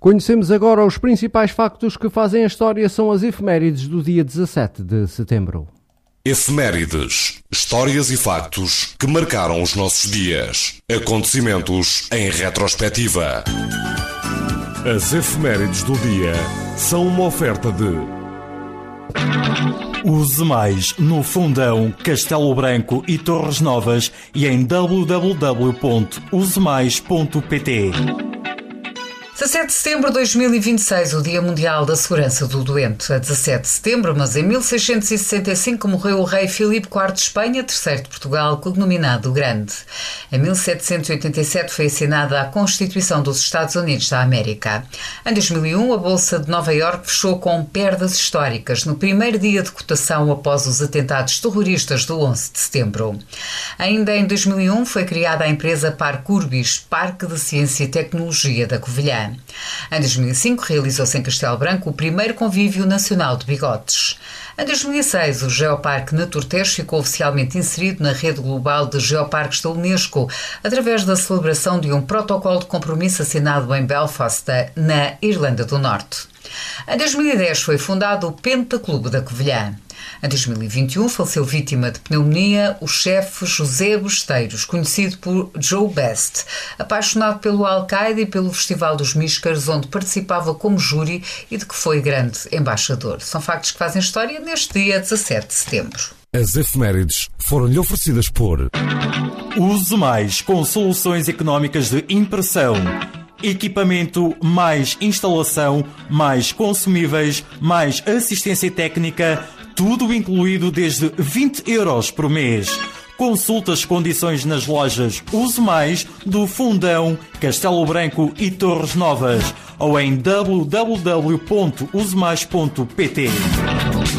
Conhecemos agora os principais factos que fazem a história, são as efemérides do dia 17 de setembro. Efemérides, histórias e factos que marcaram os nossos dias. Acontecimentos em retrospectiva. As efemérides do dia são uma oferta de Use Mais no Fundão, Castelo Branco e Torres Novas e em www.usemais.pt. 17 de setembro de 2026, o Dia Mundial da Segurança do Doente. A 17 de setembro, mas em 1665, morreu o rei Filipe IV de Espanha, terceiro de Portugal, cognominado o Grande. Em 1787 foi assinada a Constituição dos Estados Unidos da América. Em 2001, a Bolsa de Nova Iorque fechou com perdas históricas no primeiro dia de cotação após os atentados terroristas do 11 de setembro. Ainda em 2001 foi criada a empresa Parcurbis, Parque de Ciência e Tecnologia da Covilhã. Em 2005 realizou-se em Castelo Branco o primeiro convívio nacional de bigotes. Em 2006 o Geoparque Naturtejo ficou oficialmente inserido na rede global de geoparques da Unesco através da celebração de um protocolo de compromisso assinado em Belfast, na Irlanda do Norte. Em 2010 foi fundado o Pentaclube da Covilhã. Em 2021 faleceu vítima de pneumonia o chefe José Besteiros, conhecido por Joe Best, apaixonado pelo Al-Qaeda e pelo Festival dos Miscars, onde participava como júri e de que foi grande embaixador. São factos que fazem história neste dia 17 de setembro. As efemérides foram-lhe oferecidas por Use Mais com soluções económicas de impressão. Equipamento, mais instalação, mais consumíveis, mais assistência técnica, tudo incluído desde 20 euros por mês. Consulte as condições nas lojas Use Mais do Fundão, Castelo Branco e Torres Novas ou em www.usemais.pt.